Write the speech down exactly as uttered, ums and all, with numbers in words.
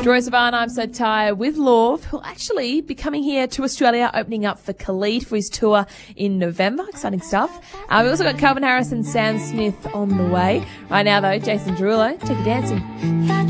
Joy Savant, I'm So Tired with Love, who'll actually be coming here to Australia, opening up for Khalid for his tour in November. Exciting stuff. Uh, we've also got Calvin Harris and Sam Smith on the way. Right now, though, Jason Derulo, take you dancing.